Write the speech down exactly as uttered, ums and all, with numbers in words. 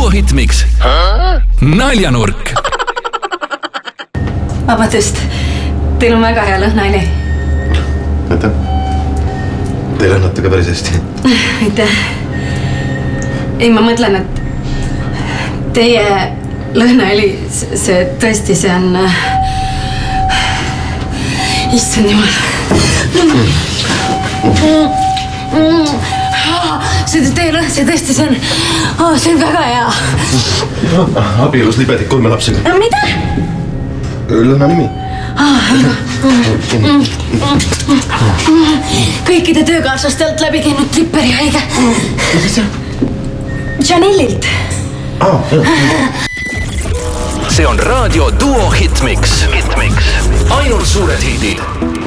Duo Hitmix Naljanurk. Vabandust, teil on väga hea lõhnaili. Aitäh. Te lõhnate ka päris hästi. Aitäh. Ei, ma mõtlen, et teie lõhnaili, see tõesti, see on... Issand jumal. See teie lõhn, see tõesti, see on... See on väga hea. Abielus libedik kolme lapsega. Mida? Lõhna nimi. Kõikide töökaaslastelt läbi käinud tripperi haige. Mis see? Janellilt. See on raadio Duo Hitmix. Hitmix. Ainult suured hildid.